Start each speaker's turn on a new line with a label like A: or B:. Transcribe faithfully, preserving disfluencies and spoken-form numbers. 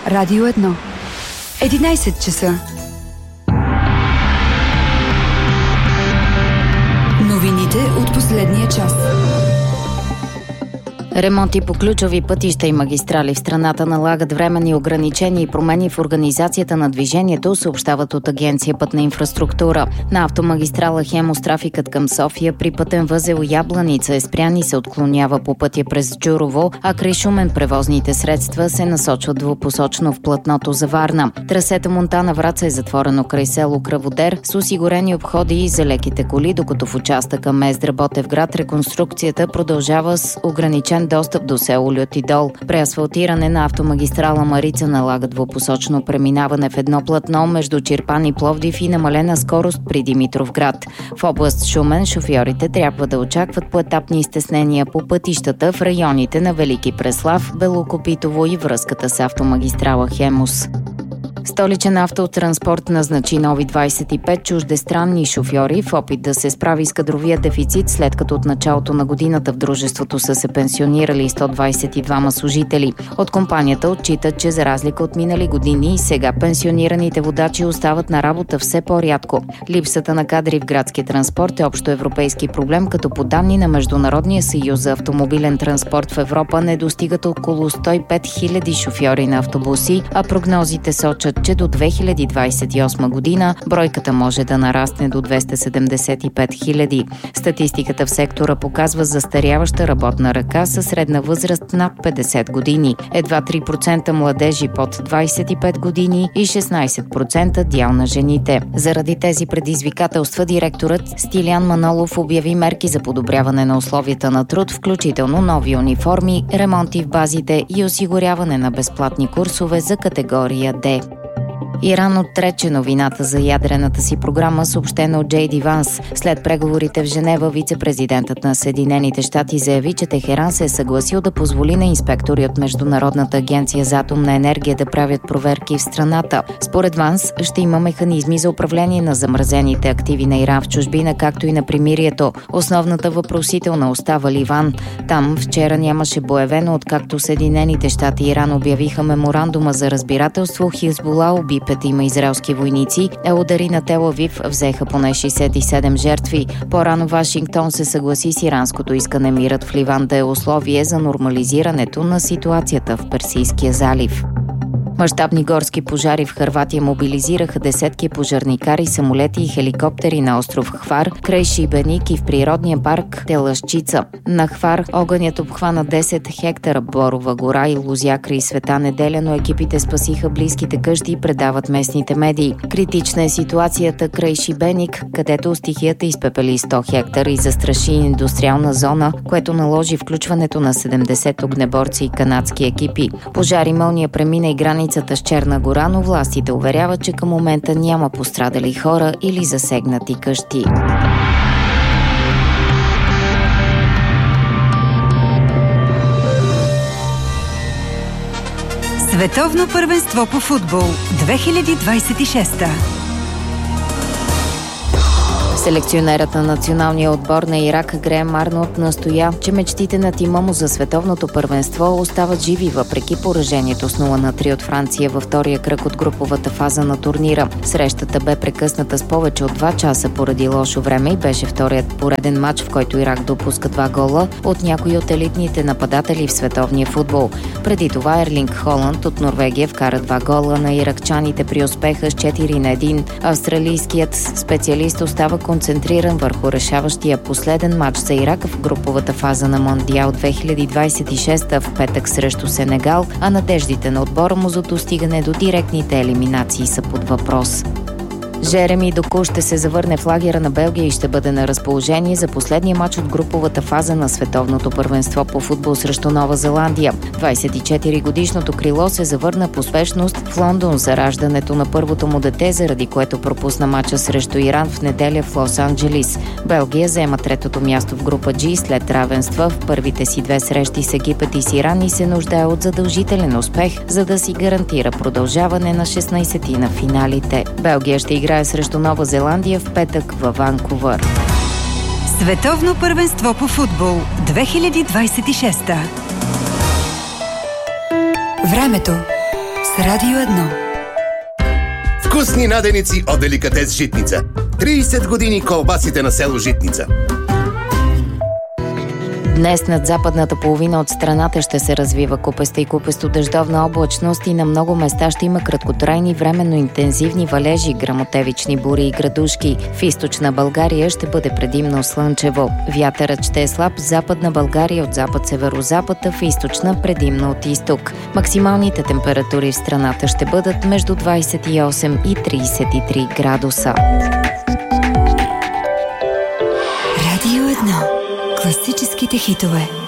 A: Радио едно. единайсет часа. Новините от последния час.
B: Ремонти по ключови пътища и магистрали в страната налагат временни ограничения и промени в организацията на движението, съобщават от Агенция Пътна инфраструктура. На автомагистрала Хемус трафикът към София при пътен възел Ябланица е спрян и се отклонява по пътя през Джурово, а край Шумен превозните средства се насочват двупосочно в платното за Варна. Трасето Монтана Враца е затворено край село Кръводер с осигурени обходи и за леките коли, докато в участъка Мездра Ботевград реконструкцията продължава с ограничен достъп до село Лютидол. Преасфалтиране на автомагистрала Марица налага двупосочно преминаване в едно платно между Чирпан и Пловдив и намалена скорост при Димитровград. В област Шумен шофьорите трябва да очакват поетапни изтеснения по пътищата в районите на Велики Преслав, Белокопитово и връзката с автомагистрала Хемус. Столичен автотранспорт назначи нови двайсет и пет чуждестранни шофьори в опит да се справи с кадровия дефицит, след като от началото на годината в дружеството са се пенсионирали сто двайсет и двама служители. От компанията отчитат, че за разлика от минали години, сега пенсионираните водачи остават на работа все по-рядко. Липсата на кадри в градския транспорт е общоевропейски проблем, като по данни на Международния съюз за автомобилен транспорт в Европа не достигат около сто и пет хиляди шофьори на автобуси, а прогнозите сочат, че до две хиляди двайсет и осма година бройката може да нарасне до двеста седемдесет и пет хиляди. Статистиката в сектора показва застаряваща работна ръка със средна възраст над петдесет години. Едва три процента младежи под двайсет и пет години и шестнайсет процента дял на жените. Заради тези предизвикателства директорът Стилян Манолов обяви мерки за подобряване на условията на труд, включително нови униформи, ремонти в базите и осигуряване на безплатни курсове за категория Д. Иран отрече новината за ядрената си програма, съобщена от Джей Ди Ванс. След преговорите в Женева, вице-президентът на Съединените щати заяви, че Техеран се е съгласил да позволи на инспектори от Международната агенция за атомна енергия да правят проверки в страната. Според Ванс ще има механизми за управление на замразените активи на Иран в чужбина, както и на примирието. Основната въпросителна остава Ливан. Там вчера нямаше боевено, откакто Съединените щати и Иран обявиха меморандума за разбирателство. Хизбула уби петима израелски войници, а удари на Тел Авив взеха поне шейсет и седем жертви. По-рано Вашингтон се съгласи с иранското искане мирът в Ливан да е условие за нормализирането на ситуацията в Персийския залив. Мащабни горски пожари в Хърватия мобилизираха десетки пожарникари, самолети и хеликоптери на остров Хвар, край Шибеник и в природния парк Телъшчица. На Хвар огънят обхвана десет хектара борова гора и лузя край Света неделя, но екипите спасиха близките къщи и предават местните медии. Критична е ситуацията край Шибеник, където стихията изпепели сто хектара и застраши индустриална зона, което наложи включването на седемдесет огнеборци и канадски екипи. Пожари мълния премина и границата с Черна гора, но властите уверяват, че към момента няма пострадали хора или засегнати къщи.
A: Световно първенство по футбол две хиляди двайсет и шеста.
B: Селекционерът на националния отбор на Ирак Греъм Арнолд настоя, че мечтите на тима му за световното първенство остават живи въпреки поражението с нула на три от Франция във втория кръг от груповата фаза на турнира. Срещата бе прекъсната с повече от два часа поради лошо време и беше вторият пореден матч, в който Ирак допуска два гола от някои от елитните нападатели в световния футбол. Преди това Ерлинг Холанд от Норвегия вкара два гола на иракчаните при успеха с четири на едно. Австралийският специалист остава концентриран върху решаващия последен матч за Ирак в груповата фаза на Мондиал две хиляди двайсет и шеста в петък срещу Сенегал, а надеждите на отбора му за достигане до директните елиминации са под въпрос. Жереми Доку ще се завърне в лагера на Белгия и ще бъде на разположение за последния матч от груповата фаза на световното първенство по футбол срещу Нова Зеландия. двайсет и четири годишното крило се завърна по спешност в Лондон за раждането на първото му дете, заради което пропусна матча срещу Иран в неделя в Лос-Анджелис. Белгия заема третото място в група G след равенства в първите си две срещи с Египет и с Иран и се нуждае от задължителен успех, за да си гарантира продължаване на шестнайсети на финалите. Белгия ще играе срещу Нова Зеландия в петък във Ванкувър.
A: Световно първенство по футбол две хиляди двайсет и шеста. Времето С Радио едно.
C: Вкусни наденици от Деликатес Житница. трийсет години колбасите на село Житница.
B: Днес над западната половина от страната ще се развива купеста и купесто дъждовна облачност и на много места ще има краткотрайни временно интензивни валежи, гръмотевични бури и градушки. В източна България ще бъде предимно слънчево. Вятърът ще е слаб в западна България от запад-северозапад, а в източна предимно от изток. Максималните температури в страната ще бъдат между двайсет и осем и трийсет и три градуса.
A: Радио едно. Класическите хитове.